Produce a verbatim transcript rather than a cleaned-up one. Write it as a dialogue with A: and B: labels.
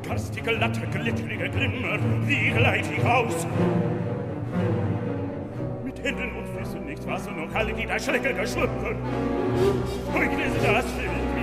A: Garstige Latte, glitterige Glimmer, wie gleit ich aus? Mit Händen und Füßen nichts was und noch alle die da Schlecke geschlüpfen. Heute ist das Bild